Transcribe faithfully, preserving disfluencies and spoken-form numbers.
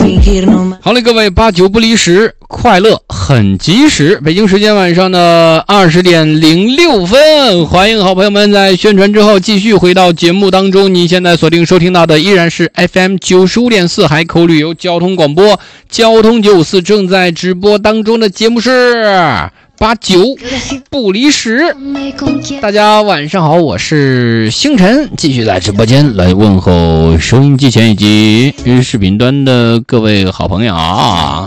好嘞，各位，八九不离十，快乐很及时。北京时间晚上的二十点零六分，欢迎好朋友们在宣传之后继续回到节目当中。你现在锁定收听到的依然是 F M 九十五点四海口旅游交通广播，交通九五四正在直播当中的节目是八九不离十。大家晚上好，我是星辰，继续在直播间来问候收音机前以及视频端的各位好朋友啊。